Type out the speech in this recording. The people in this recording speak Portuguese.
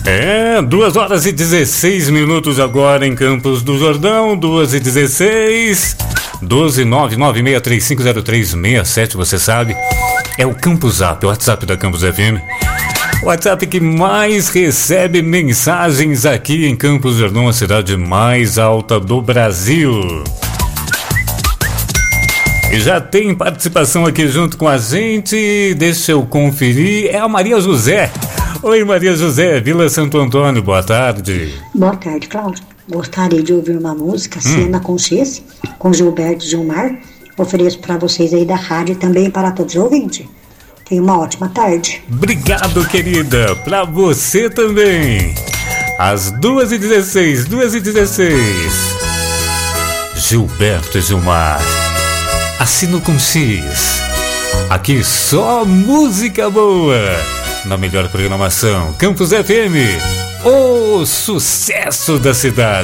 2 horas e 16 minutos agora em Campos do Jordão, 2 e 16, 12996350367, você sabe, é o Campus Zap, o WhatsApp da Campus FM. O WhatsApp que mais recebe mensagens aqui em Campos do Jordão, a cidade mais alta do Brasil. E já tem participação aqui junto com a gente, deixa eu conferir, é a Maria José. Oi, Maria José, Vila Santo Antônio, boa tarde. Boa tarde, Cláudio. Gostaria de ouvir uma música, Cena com X, com Gilberto Gilmar. Ofereço para vocês aí da rádio e também para todos os ouvintes. Tenha uma ótima tarde. Obrigado, querida, para você também. Às 2h16, 2h16. Gilberto Gilmar, Assino com X. Aqui só música boa. Na melhor programação, Campus FM, o sucesso da cidade.